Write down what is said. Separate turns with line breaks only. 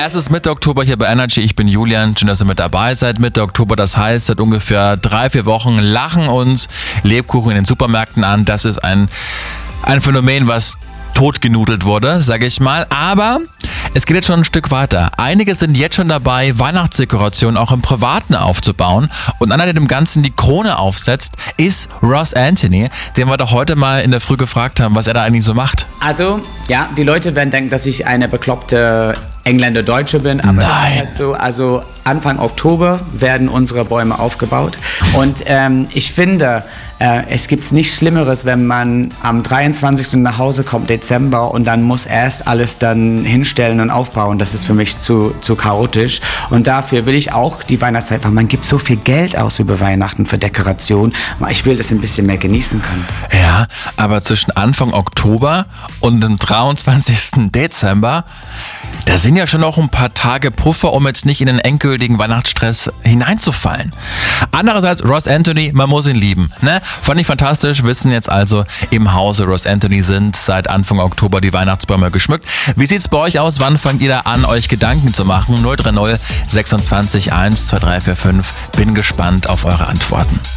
Es ist Mitte Oktober hier bei Energy. Ich bin Julian. Schön, dass ihr mit dabei seid. Mitte Oktober, das heißt, seit ungefähr 3-4 Wochen lachen uns Lebkuchen in den Supermärkten an. Das ist ein Phänomen, was totgenudelt wurde, sage ich mal. Aber es geht jetzt schon ein Stück weiter. Einige sind jetzt schon dabei, Weihnachtsdekorationen auch im Privaten aufzubauen. Und einer, der dem Ganzen die Krone aufsetzt, ist Ross Anthony, den wir doch heute mal in der Früh gefragt haben, was er da eigentlich so macht.
Also, ja, die Leute werden denken, dass ich eine bekloppte Engländer-Deutsche bin, aber das ist halt so. Also Anfang Oktober werden unsere Bäume aufgebaut und ich finde, es gibt nichts Schlimmeres, wenn man am 23. nach Hause kommt, Dezember, und dann muss erst alles dann hinstellen und aufbauen. Das ist für mich zu chaotisch und dafür will ich auch die Weihnachtszeit, weil man gibt so viel Geld aus über Weihnachten für Dekoration, aber ich will das ein bisschen mehr genießen können.
Ja, aber zwischen Anfang Oktober und dem 23. Dezember, da sind ja schon noch ein paar Tage Puffer, um jetzt nicht in den endgültigen Weihnachtsstress hineinzufallen. Andererseits, Ross Anthony, man muss ihn lieben, ne? Fand ich fantastisch, wissen jetzt also, im Hause Ross Anthony sind seit Anfang Oktober die Weihnachtsbäume geschmückt. Wie sieht's bei euch aus? Wann fangt ihr da an, euch Gedanken zu machen? 030 26 1 2345. Bin gespannt auf eure Antworten.